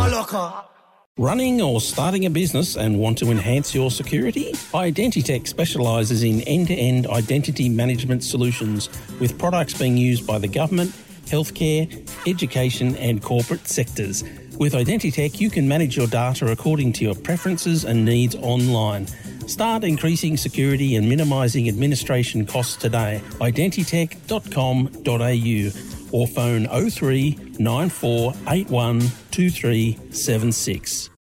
locker. Running or starting a business and want to enhance your security? Identitech specialises in end-to-end identity management solutions with products being used by the government, healthcare, education and corporate sectors. With Identitech, you can manage your data according to your preferences and needs online. Start increasing security and minimising administration costs today. Identitech.com.au or phone 03 9481 2376.